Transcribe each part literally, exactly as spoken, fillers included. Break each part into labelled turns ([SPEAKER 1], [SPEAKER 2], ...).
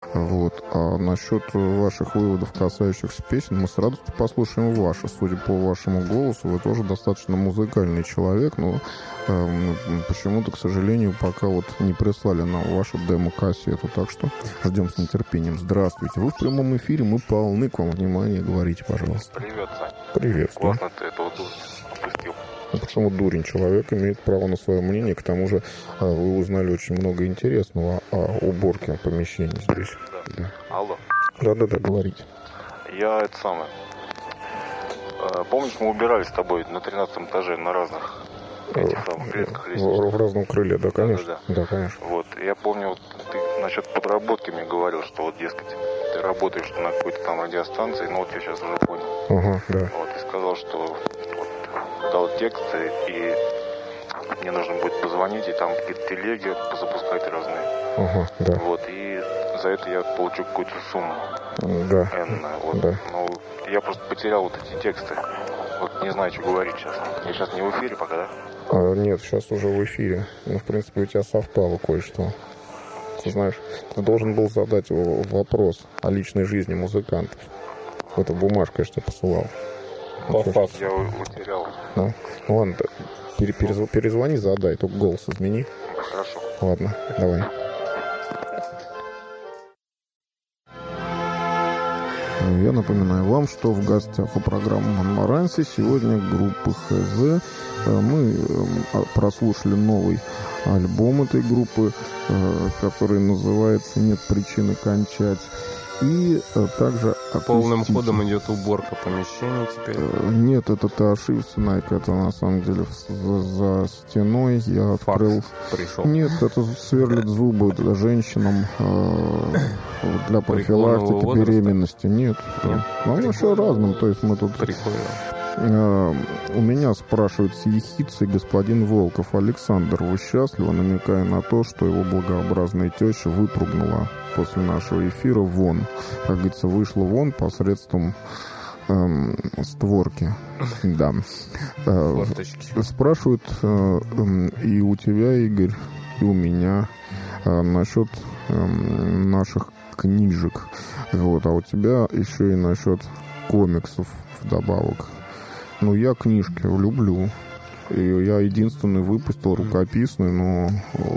[SPEAKER 1] Вот. А насчет ваших выводов, касающихся песен, мы с радостью послушаем ваши. Судя по вашему голосу, вы тоже достаточно музыкальный человек, но э, почему-то, к сожалению, пока вот не прислали нам вашу демо-кассету. Так что ждем с нетерпением. Здравствуйте. Вы в прямом эфире, мы полны к вам внимания. Говорите, пожалуйста.
[SPEAKER 2] Привет, Сань.
[SPEAKER 1] Привет.
[SPEAKER 2] Классно ты этого дурня опустил.
[SPEAKER 1] Ну, почему дурень? Человек имеет право на свое мнение. К тому же вы узнали очень много интересного о уборке помещений здесь.
[SPEAKER 2] Да.
[SPEAKER 1] Да.
[SPEAKER 2] Алло.
[SPEAKER 1] Да-да-да, говорите.
[SPEAKER 2] Я это самое. Помнишь, мы убирали с тобой на тринадцатом этаже на разных этих самых клетках лестничных?
[SPEAKER 1] В, в разном крыле, да, конечно.
[SPEAKER 2] Да, да,
[SPEAKER 1] да. да, конечно.
[SPEAKER 2] Вот, я помню, вот ты насчет подработки мне говорил, что вот, дескать, ты работаешь на какой-то там радиостанции, ну вот я сейчас уже понял.
[SPEAKER 1] Ага, да.
[SPEAKER 2] Вот, и сказал, что вот, дал тексты, и мне нужно будет позвонить, и там какие-то телеги запускать разные.
[SPEAKER 1] Ага, да.
[SPEAKER 2] Вот, и за это я получу какую-то сумму.
[SPEAKER 1] Да.
[SPEAKER 2] Энную. Вот.
[SPEAKER 1] Да.
[SPEAKER 2] Ну, я просто потерял вот эти тексты. Вот не знаю, что говорить сейчас. Я сейчас не в эфире пока, да?
[SPEAKER 1] А, нет, сейчас уже в эфире. Ну, в принципе, у тебя совпало кое-что. Ты знаешь, ты должен был задать вопрос о личной жизни музыкантов. Эта бумажка я же тебе посылал.
[SPEAKER 2] По факту я утерял.
[SPEAKER 1] Ну, ну ладно, пере перезв перезвони, задай, только голос измени.
[SPEAKER 2] Хорошо.
[SPEAKER 1] Ладно, давай. Я напоминаю вам, что в гостях у программы «Монмаранси» сегодня группа ХЗ. Мы прослушали новый альбом этой группы, который называется «Нет причины кончать». И также
[SPEAKER 3] полным ходом идет уборка помещений теперь.
[SPEAKER 1] Нет, это ты ошибся, Найк. Это на самом деле за, за стеной я открыл.
[SPEAKER 3] Факс пришел.
[SPEAKER 1] Нет, это сверлит зубы женщинам э, для профилактики беременности. Нет,
[SPEAKER 3] Нет.
[SPEAKER 1] Ну, еще разным. То есть мы тут.
[SPEAKER 3] Прикольно.
[SPEAKER 1] Э, у меня спрашивает с ехицей господин Волков: Александр, вы счастливы, намекая на то, что его благообразная теща выпрыгнула после нашего эфира вон. Как говорится, вышла вон посредством эм, створки. Да. Э, спрашивают э, э, и у тебя, Игорь, и у меня э, насчет э, наших книжек. Вот. А у тебя еще и насчет комиксов вдобавок. Ну, я книжки люблю. И я единственный выпустил рукописную, но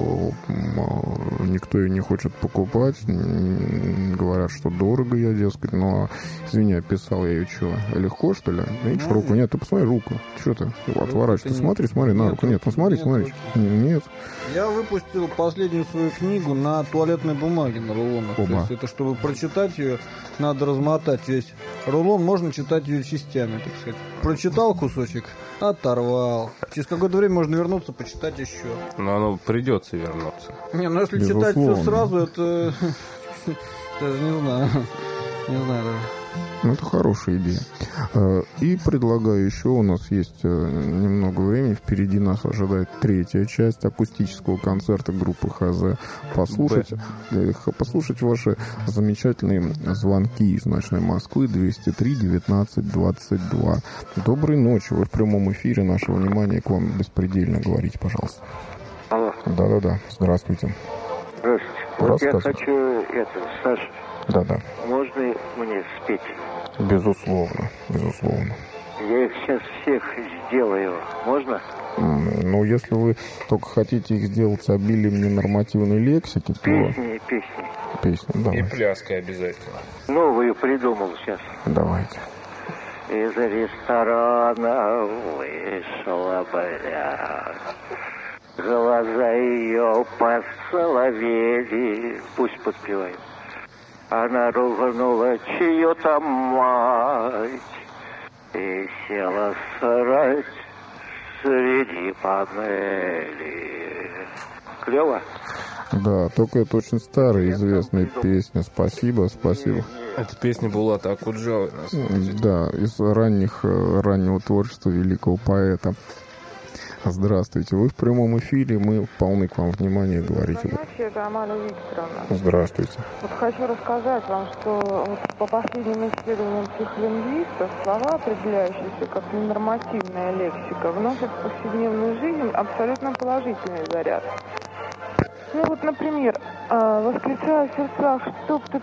[SPEAKER 1] никто ее не хочет покупать. Говорят, что дорого я, дескать. Но, извини, писал я ее что, легко, что ли? Видишь, ну, руку? Нет, ты посмотри руку. Что ты отворачиваешься? Смотри, смотри на руку. Нет, ну смотри, нет, смотри. Нет.
[SPEAKER 4] Я выпустил последнюю свою книгу на туалетной бумаге на рулонах.
[SPEAKER 1] Оба.
[SPEAKER 4] То есть это, чтобы прочитать ее, надо размотать весь рулон. Можно читать ее частями, так сказать. Прочитал кусочек, оторвал. Через какое-то время можно вернуться, почитать еще.
[SPEAKER 3] Но оно придется вернуться.
[SPEAKER 4] Не, ну если
[SPEAKER 1] Безусловно.
[SPEAKER 4] читать все сразу, это... Даже не знаю. Не знаю даже.
[SPEAKER 1] Ну, это хорошая идея. И предлагаю еще, у нас есть немного времени, впереди нас ожидает третья часть акустического концерта группы ХЗ. Послушать, послушать ваши замечательные звонки из ночной Москвы двести три девятнадцать двадцать два. Доброй ночи, вы в прямом эфире, наше внимание к вам беспредельно. Говорите, пожалуйста.
[SPEAKER 5] Алло.
[SPEAKER 1] Да-да-да, здравствуйте.
[SPEAKER 5] Здравствуйте. Вот я хочу это, Саша.
[SPEAKER 1] Да-да.
[SPEAKER 5] Можно мне спеть?
[SPEAKER 1] Безусловно, безусловно.
[SPEAKER 5] Я их сейчас всех сделаю. Можно?
[SPEAKER 1] Ну, если вы только хотите их сделать с обилием ненормативной лексики, то...
[SPEAKER 5] Песни, песни.
[SPEAKER 1] Песни, давай.
[SPEAKER 3] И пляской обязательно.
[SPEAKER 5] Новую придумал сейчас.
[SPEAKER 1] Давайте.
[SPEAKER 5] Из ресторана вышла, бля. Глаза ее посоловели. Пусть подпевает. Она ругнула чью-то мать и села срать среди панели. Клево?
[SPEAKER 1] Да, только это очень старая известная песня. Спасибо, спасибо.
[SPEAKER 3] Это песня Булата Акуджавы.
[SPEAKER 1] Да, из ранних, раннего творчества великого поэта. Здравствуйте, вы в прямом эфире, мы полны к вам внимания, говорите.
[SPEAKER 6] Здравствуйте, это Амалия Викторовна.
[SPEAKER 1] Здравствуйте.
[SPEAKER 6] Вот хочу рассказать вам, что вот по последним исследованиям психолингвистов слова, определяющиеся как ненормативная лексика, вносят в повседневную жизнь абсолютно положительный заряд. Ну вот, например, восклицая в сердцах, чтоб ты